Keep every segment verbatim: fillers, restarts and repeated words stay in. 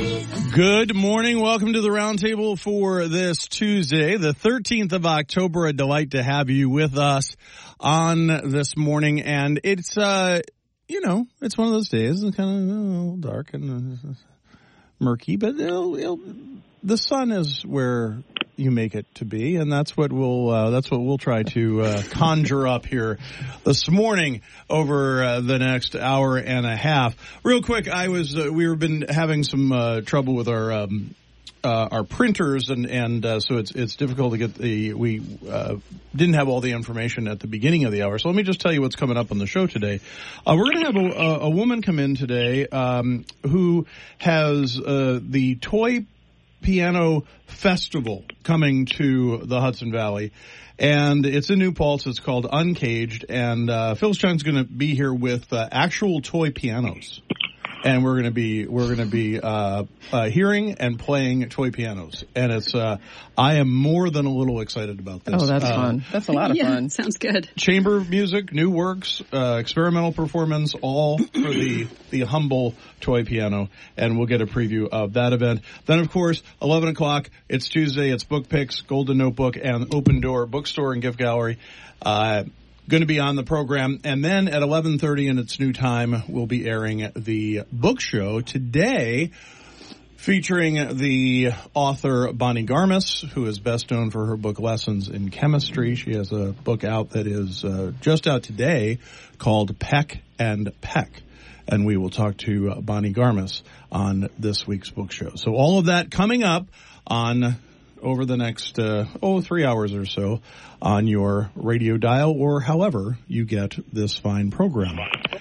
Good morning. Welcome to the Roundtable for this Tuesday, the thirteenth of October. A delight to have you with us on this morning. And it's, uh, you know, it's one of those days. It's kind of a little dark and uh, murky, but it'll, it'll, the sun is where you make it to be, and that's what we'll uh, that's what we'll try to uh, conjure up here this morning over uh, the next hour and a half. Real quick, I was uh, we've been having some uh, trouble with our um, uh, our printers, and and uh, so it's it's difficult to get the we uh, didn't have all the information at the beginning of the hour. So let me just tell you what's coming up on the show today. Uh, we're going to have a, a, a woman come in today um, who has uh, the toy piano festival coming to the Hudson Valley, and it's in New Paltz. It's called Uncaged, and uh, Phil Chung's going to be here with uh, actual toy pianos, and we're going to be we're going to be uh, uh, hearing and playing toy pianos, and it's uh, I am more than a little excited about this. Oh, that's uh, fun! That's a lot of yeah, fun. Sounds good. Chamber music, new works, uh, experimental performance, all for the the humble toy piano, and we'll get a preview of that event. Then, of course, eleven o'clock, it's Tuesday, it's Book Picks, Golden Notebook, and Open Door Bookstore and Gift Gallery. Uh, going to be on the program. And then at eleven thirty in its new time, we'll be airing the book show today, featuring the author Bonnie Garmis, who is best known for her book Lessons in Chemistry. She has a book out that is uh, just out today called Peck and Peck. And we will talk to uh, Bonnie Garmis on this week's book show. So all of that coming up on over the next, uh, oh, three hours or so on your radio dial or however you get this fine program.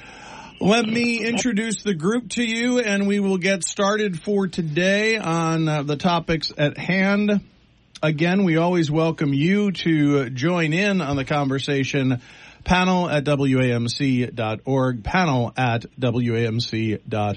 Let me introduce the group to you, and we will get started for today on uh, the topics at hand. Again, we always welcome you to join in on the conversation. Panel at W A M C dot org, panel at W A M C dot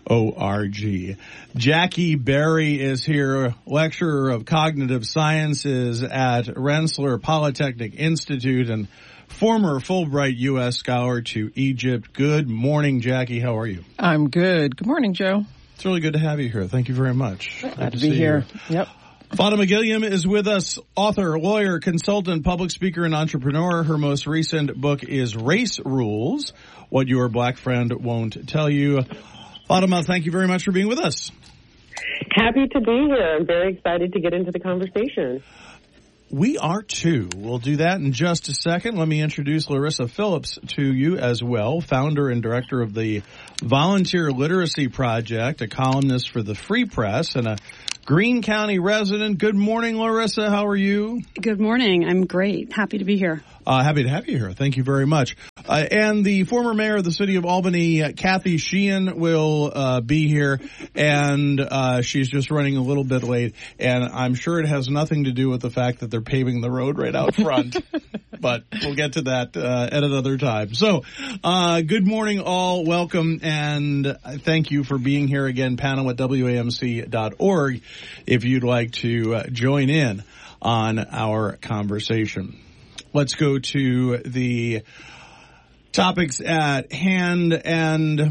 org. Jackie Berry is here, lecturer of cognitive sciences at Rensselaer Polytechnic Institute and former Fulbright U S scholar to Egypt. Good morning, Jackie. How are you? I'm good. Good morning, Joe. It's really good to have you here. Thank you very much. Glad Good to, to be here. You. Yep. Fatima Gilliam is with us, author, lawyer, consultant, public speaker, and entrepreneur. Her most recent book is Race Rules, What Your Black Friend Won't Tell You. Fatima, thank you very much for being with us. Happy to be here. I'm very excited to get into the conversation. We are too. We'll do that in just a second. Let me introduce Larissa Phillips to you as well, founder and director of the Volunteer Literacy Project, a columnist for the Free Press, and a Greene County resident. Good morning, Larissa. How are you? Good morning. I'm great. Happy to be here. Uh, happy to have you here. Thank you very much. Uh, and the former mayor of the city of Albany, uh, Kathy Sheehan, will uh, be here, and uh, she's just running a little bit late. And I'm sure it has nothing to do with the fact that they're paving the road right out front, but we'll get to that uh, at another time. So, uh, good morning, all. Welcome, and thank you for being here again. Panel at W A M C dot org if you'd like to uh, join in on our conversation. Let's go to the topics at hand, and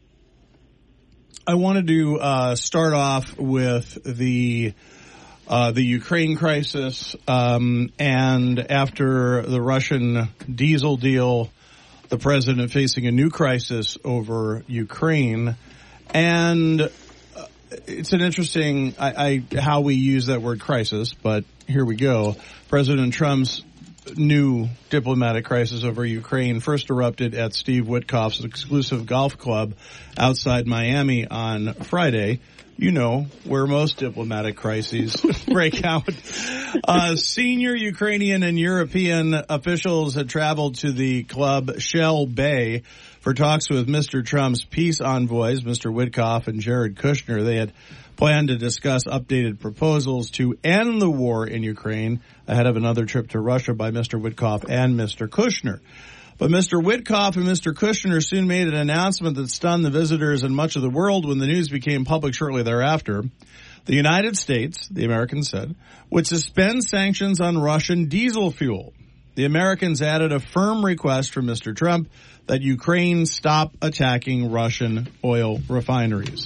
I wanted to uh, start off with the uh, the Ukraine crisis, um, and after the Russian diesel deal, the president facing a new crisis over Ukraine, and it's an interesting I, I how we use that word crisis, but here we go. President Trump's new diplomatic crisis over Ukraine first erupted at Steve Witkoff's exclusive golf club outside Miami on Friday. You know, where most diplomatic crises break out. Uh, senior Ukrainian and European officials had traveled to the club Shell Bay for talks with Mister Trump's peace envoys, Mister Witkoff and Jared Kushner. They had planned to discuss updated proposals to end the war in Ukraine ahead of another trip to Russia by Mister Witkoff and Mister Kushner. But Mister Witkoff and Mister Kushner soon made an announcement that stunned the visitors and much of the world when the news became public shortly thereafter. The United States, the Americans said, would suspend sanctions on Russian diesel fuel. The Americans added a firm request from Mister Trump that Ukraine stop attacking Russian oil refineries.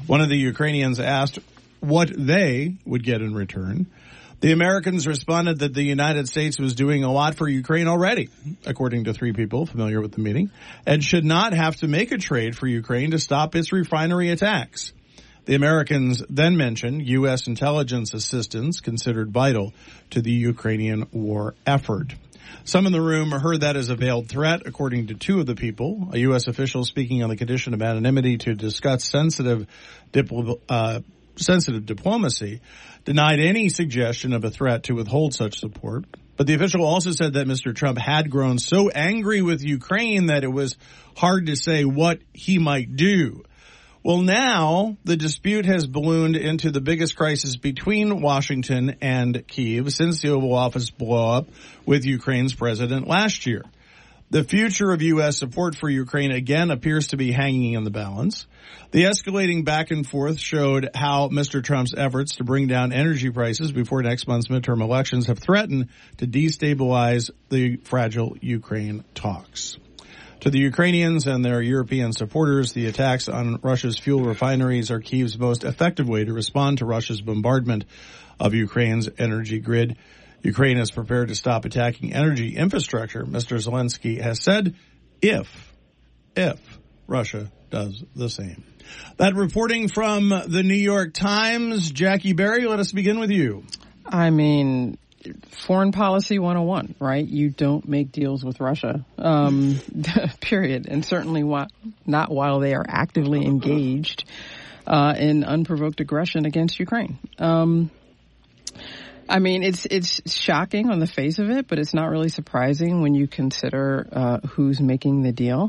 One of the Ukrainians asked what they would get in return. The Americans responded that the United States was doing a lot for Ukraine already, according to three people familiar with the meeting, and should not have to make a trade for Ukraine to stop its refinery attacks. The Americans then mentioned U S intelligence assistance considered vital to the Ukrainian war effort. Some in the room heard that as a veiled threat, according to two of the people. A U S official speaking on the condition of anonymity to discuss sensitive dipl- uh, sensitive diplomacy denied any suggestion of a threat to withhold such support. But the official also said that Mister Trump had grown so angry with Ukraine that it was hard to say what he might do. Well, now the dispute has ballooned into the biggest crisis between Washington and Kyiv since the Oval Office blow-up with Ukraine's president last year. The future of U S support for Ukraine again appears to be hanging in the balance. The escalating back and forth showed how Mister Trump's efforts to bring down energy prices before next month's midterm elections have threatened to destabilize the fragile Ukraine talks. To the Ukrainians and their European supporters, the attacks on Russia's fuel refineries are Kyiv's most effective way to respond to Russia's bombardment of Ukraine's energy grid. Ukraine is prepared to stop attacking energy infrastructure, Mister Zelensky has said, if, if Russia does the same. That reporting from the New York Times. Jackie Berry, let us begin with you. I mean, foreign policy one oh one, right? You don't make deals with Russia, um, period. And certainly wh- not while they are actively engaged uh, in unprovoked aggression against Ukraine. Um I mean, it's it's shocking on the face of it, but it's not really surprising when you consider uh, who's making the deal.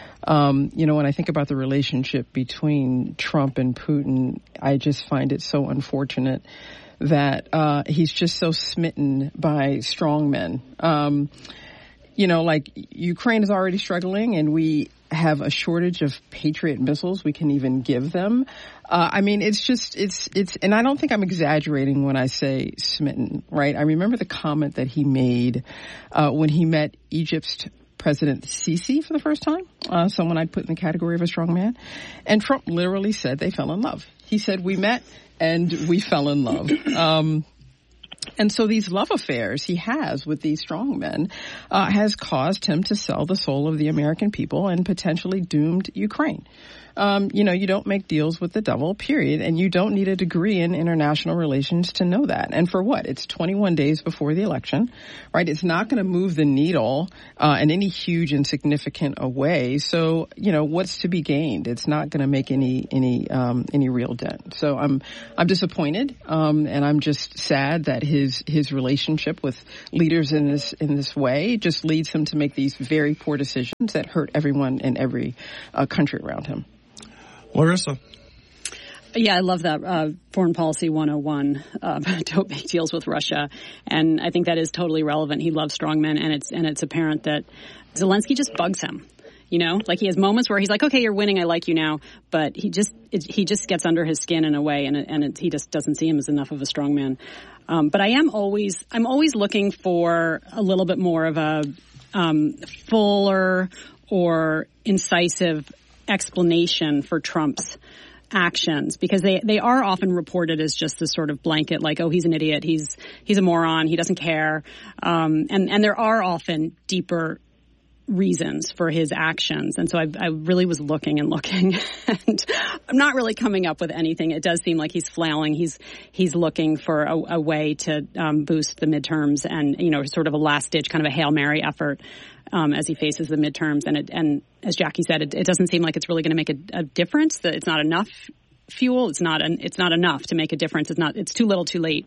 Um, you know, when I think about the relationship between Trump and Putin, I just find it so unfortunate that uh, he's just so smitten by strong men. Um, you know, like Ukraine is already struggling, and we have a shortage of Patriot missiles we can even give them. Uh, I mean, it's just, it's, it's, and I don't think I'm exaggerating when I say smitten, right? I remember the comment that he made uh, when he met Egypt's President Sisi for the first time, uh, someone I'd put in the category of a strong man. And Trump literally said they fell in love. He said, we met and we fell in love. Um, And so these love affairs he has with these strong men uh, has caused him to sell the soul of the American people and potentially doomed Ukraine. Um, you know, you don't make deals with the devil, period. And you don't need a degree in international relations to know that. And for what? It's twenty-one days before the election, right? It's not going to move the needle uh, in any huge and significant a way. So, you know, what's to be gained? It's not going to make any any um, any real dent. So I'm I'm disappointed, um, and I'm just sad that his his relationship with leaders in this in this way just leads him to make these very poor decisions that hurt everyone in every uh, country around him. Larissa. Yeah, I love that uh, foreign policy one oh one. Uh, don't make deals with Russia, and I think that is totally relevant. He loves strongmen, and it's and it's apparent that Zelensky just bugs him. You know, like he has moments where he's like, "Okay, you're winning. I like you now," but he just it, he just gets under his skin in a way, and it, and it, he just doesn't see him as enough of a strongman. Um, but I am always I'm always looking for a little bit more of a um, fuller or incisive explanation for Trump's actions, because they, they are often reported as just this sort of blanket, like, oh, he's an idiot, he's he's a moron, he doesn't care. Um, and, and there are often deeper reasons for his actions. And so I, I really was looking and looking, and I'm not really coming up with anything. It does seem like he's flailing. He's he's looking for a, a way to um, boost the midterms and, you know, sort of a last-ditch kind of a Hail Mary effort um, as he faces the midterms. And, it, and as Jackie said, it, it doesn't seem like it's really going to make a, a difference, that it's not enough fuel. It's not an, it's not enough to make a difference. It's not. It's too little too late.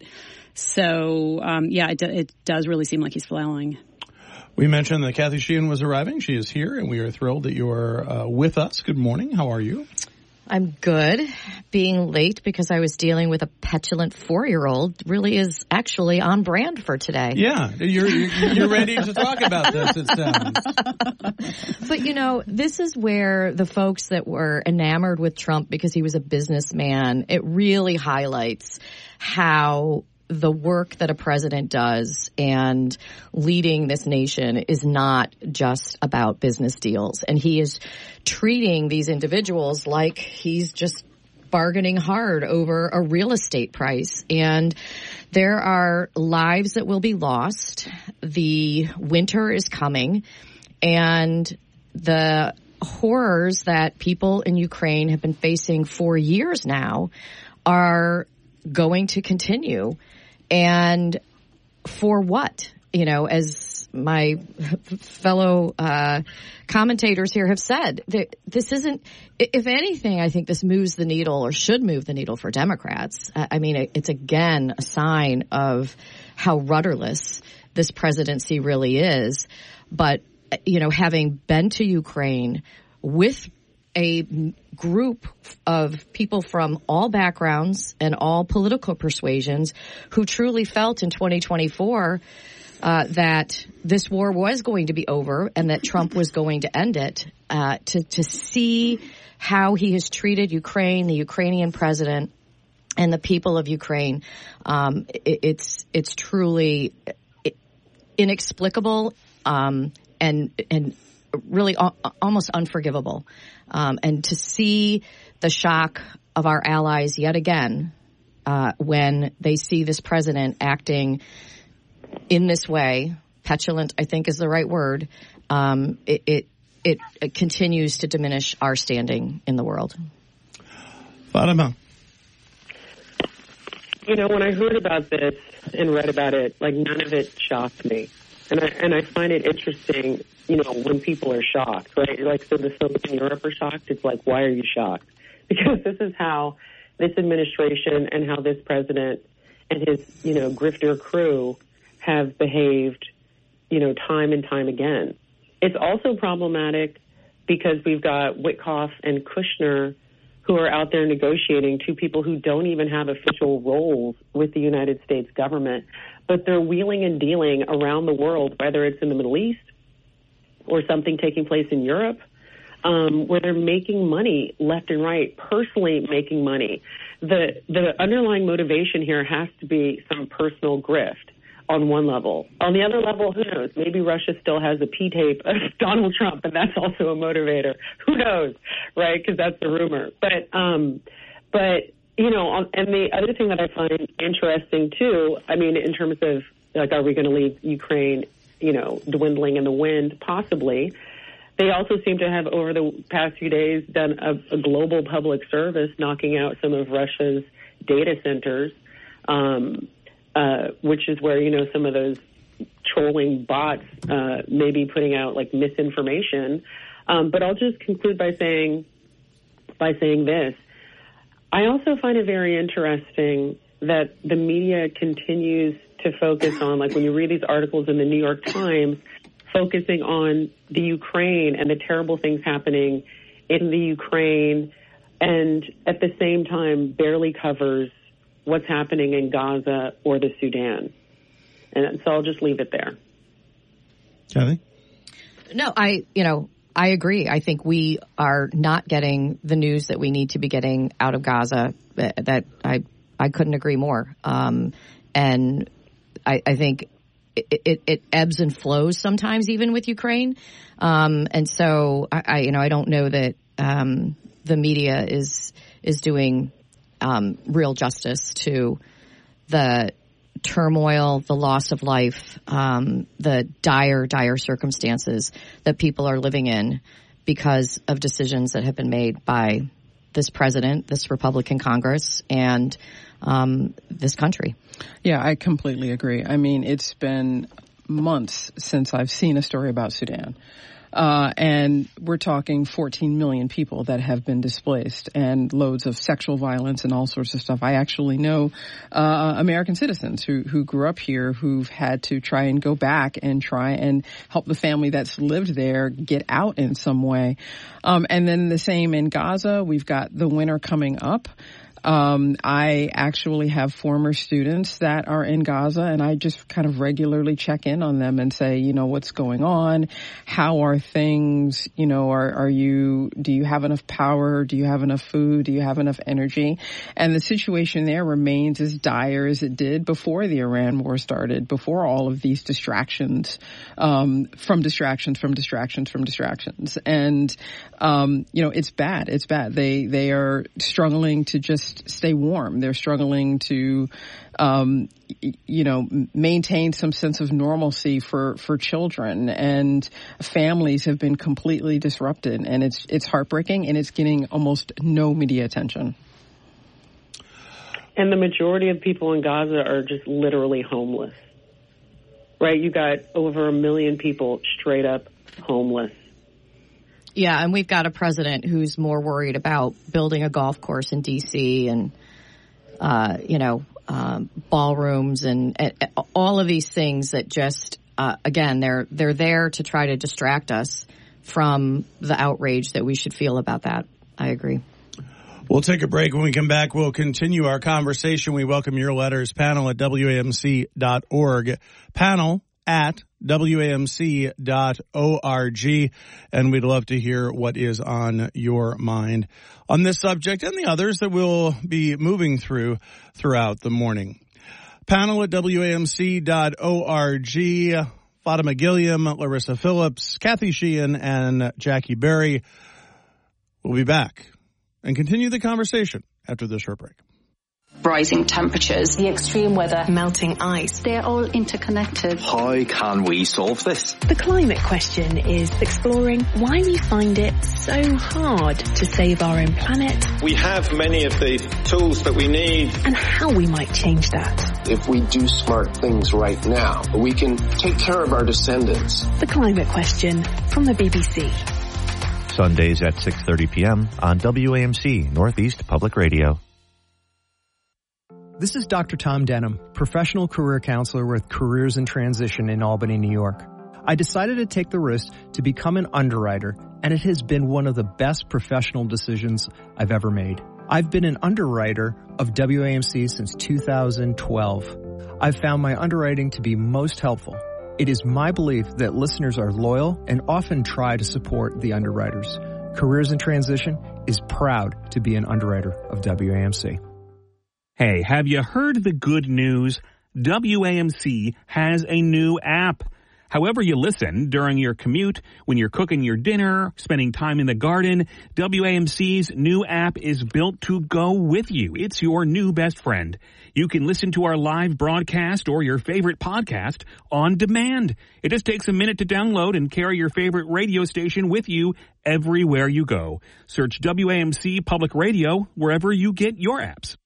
So, um, yeah, it, it does really seem like he's flailing. We mentioned that Kathy Sheehan was arriving. She is here, and we are thrilled that you are uh, with us. Good morning. How are you? I'm good. Being late because I was dealing with a petulant four-year-old really is actually on brand for today. Yeah, you're you're ready to talk about this, it sounds. But, you know, this is where the folks that were enamored with Trump because he was a businessman, it really highlights how the work that a president does and leading this nation is not just about business deals. And he is treating these individuals like he's just bargaining hard over a real estate price. And there are lives that will be lost. The winter is coming, and the horrors that people in Ukraine have been facing for years now are going to continue. And for what? You know, as my fellow uh, commentators here have said, this isn't, if anything, I think this moves the needle or should move the needle for Democrats. I mean, it's again a sign of how rudderless this presidency really is. But, you know, having been to Ukraine with a group of people from all backgrounds and all political persuasions who truly felt in twenty twenty-four uh, that this war was going to be over and that Trump was going to end it, uh, to, to see how he has treated Ukraine, the Ukrainian president, and the people of Ukraine, um, it, it's it's truly inexplicable um, and and really a- almost unforgivable. Um, and to see the shock of our allies yet again uh, when they see this president acting in this way, petulant, I think is the right word, um, it, it, it, it continues to diminish our standing in the world. Fatima. You know, when I heard about this and read about it, like none of it shocked me. And I, and I find it interesting, you know, when people are shocked, right? Like, so the folks in Europe are shocked. It's like, why are you shocked? Because this is how this administration and how this president and his, you know, grifter crew have behaved, you know, time and time again. It's also problematic because we've got Witkoff and Kushner who are out there negotiating, two people who don't even have official roles with the United States government, but they're wheeling and dealing around the world, whether it's in the Middle East or something taking place in Europe, um, where they're making money left and right, personally making money. The the underlying motivation here has to be some personal grift on one level. On the other level, who knows? Maybe Russia still has a P-tape of Donald Trump, and that's also a motivator. Who knows, right? Because that's the rumor. But, um, but you know, and the other thing that I find interesting, too, I mean, in terms of, like, are we going to leave Ukraine, you know, dwindling in the wind? Possibly. They also seem to have, over the past few days, done a, a global public service, knocking out some of Russia's data centers, um, uh, which is where, you know, some of those trolling bots uh, may be putting out, like, misinformation. Um, but I'll just conclude by saying, by saying this. I also find it very interesting that the media continues to focus on, like, when you read these articles in the New York Times, focusing on the Ukraine and the terrible things happening in the Ukraine, and at the same time barely covers what's happening in Gaza or the Sudan. And so I'll just leave it there. Kathy? No, I, you know, I agree. I think we are not getting the news that we need to be getting out of Gaza. That I, I couldn't agree more. Um, and I, I think it, it, it ebbs and flows sometimes, even with Ukraine. Um, and so I, I, you know, I don't know that um, the media is is doing um, real justice to the turmoil, the loss of life, um, the dire, dire circumstances that people are living in because of decisions that have been made by this president, this Republican Congress, and um, this country. Yeah, I completely agree. I mean, it's been months since I've seen a story about Sudan. Uh, and we're talking fourteen million people that have been displaced and loads of sexual violence and all sorts of stuff. I actually know uh, American citizens who, who grew up here who've had to try and go back and try and help the family that's lived there get out in some way. Um, and then the same in Gaza. We've got the winter coming up. Um, I actually have former students that are in Gaza, and I just kind of regularly check in on them and say, you know, what's going on? How are things? You know, are, are you, do you have enough power? Do you have enough food? Do you have enough energy? And the situation there remains as dire as it did before the Iran war started, before all of these distractions, um, from distractions, from distractions, from distractions. And, um, you know, it's bad. It's bad. They, they are struggling to just stay warm. They're struggling to, um, you know, maintain some sense of normalcy for, for children, and families have been completely disrupted, and it's, it's heartbreaking, and it's getting almost no media attention. And the majority of people in Gaza are just literally homeless, right? You got over a million people straight up homeless. Yeah, and we've got a president who's more worried about building a golf course in D C and, uh, you know, um, ballrooms and, and all of these things that just, uh, again, they're they're there to try to distract us from the outrage that we should feel about that. I agree. We'll take a break. When we come back, we'll continue our conversation. We welcome your letters. Panel at W A M C dot org. Panel at W A M C dot org, and we'd love to hear what is on your mind on this subject and the others that we'll be moving through throughout the morning. Panel at W A M C dot org. Fatima Gilliam, Larissa Phillips, Kathy Sheehan, and Jackie Berry will be back and continue the conversation after this short break. Rising temperatures, the extreme weather, melting ice. They're all interconnected. How can we solve this? The climate question is exploring why we find it so hard to save our own planet. We have many of the tools that we need. And how we might change that. If we do smart things right now, we can take care of our descendants. The climate question from the B B C. Sundays at six thirty p.m. on W A M C Northeast Public Radio. This is Doctor Tom Denham, professional career counselor with Careers in Transition in Albany, New York. I decided to take the risk to become an underwriter, and it has been one of the best professional decisions I've ever made. I've been an underwriter of W A M C since two thousand twelve. I've found my underwriting to be most helpful. It is my belief that listeners are loyal and often try to support the underwriters. Careers in Transition is proud to be an underwriter of W A M C. Hey, have you heard the good news? W A M C has a new app. However you listen, during your commute, when you're cooking your dinner, spending time in the garden, W A M C's new app is built to go with you. It's your new best friend. You can listen to our live broadcast or your favorite podcast on demand. It just takes a minute to download and carry your favorite radio station with you everywhere you go. Search W A M C Public Radio wherever you get your apps.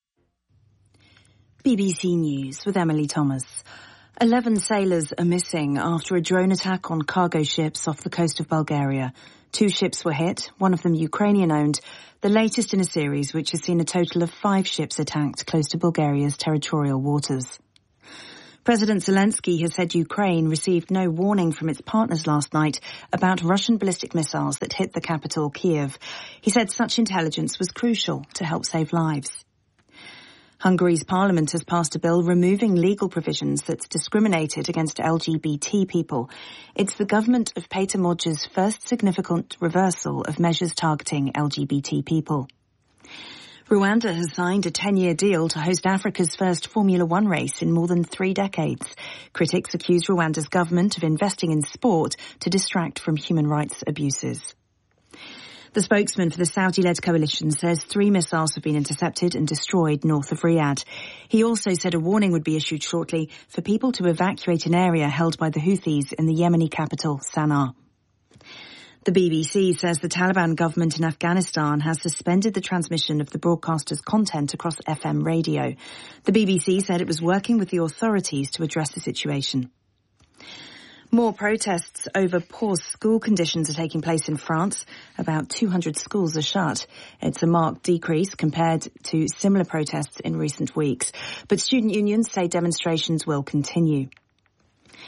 B B C News with Emily Thomas. Eleven sailors are missing after a drone attack on cargo ships off the coast of Bulgaria. Two ships were hit, one of them Ukrainian-owned, the latest in a series which has seen a total of five ships attacked close to Bulgaria's territorial waters. President Zelensky has said Ukraine received no warning from its partners last night about Russian ballistic missiles that hit the capital, Kiev. He said such intelligence was crucial to help save lives. Hungary's parliament has passed a bill removing legal provisions that discriminated against L G B T people. It's the government of Peter Modger's first significant reversal of measures targeting L G B T people. Rwanda has signed a ten-year deal to host Africa's first Formula One race in more than three decades. Critics accuse Rwanda's government of investing in sport to distract from human rights abuses. The spokesman for the Saudi-led coalition says three missiles have been intercepted and destroyed north of Riyadh. He also said a warning would be issued shortly for people to evacuate an area held by the Houthis in the Yemeni capital, Sana'a. The B B C says the Taliban government in Afghanistan has suspended the transmission of the broadcaster's content across F M radio. The B B C said it was working with the authorities to address the situation. More protests over poor school conditions are taking place in France. About two hundred schools are shut. It's a marked decrease compared to similar protests in recent weeks. But student unions say demonstrations will continue.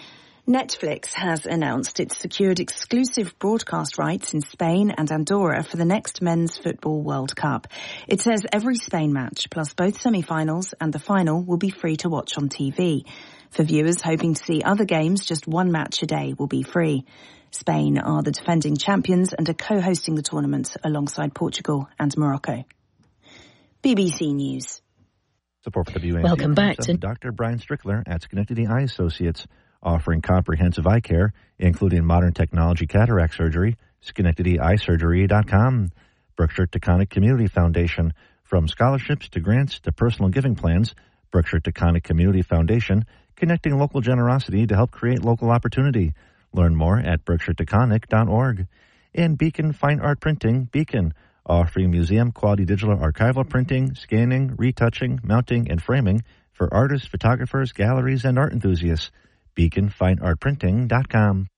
Netflix has announced it's secured exclusive broadcast rights in Spain and Andorra for the next Men's Football World Cup. It says every Spain match, plus both semi-finals and the final, will be free to watch on T V. For viewers hoping to see other games, just one match a day will be free. Spain are the defending champions and are co-hosting the tournament alongside Portugal and Morocco. B B C News. Support for W A M C. Welcome back to Doctor Brian Strickler at Schenectady Eye Associates, offering comprehensive eye care, including modern technology cataract surgery. Schenectady Eye Surgery dot com. Brookshire Taconic Community Foundation. From scholarships to grants to personal giving plans, Brookshire Taconic Community Foundation, connecting local generosity to help create local opportunity. Learn more at Brookshire Taconic dot org. And Beacon Fine Art Printing, Beacon, offering museum-quality digital archival printing, scanning, retouching, mounting, and framing for artists, photographers, galleries, and art enthusiasts. Beacon Fine Art Printing dot com.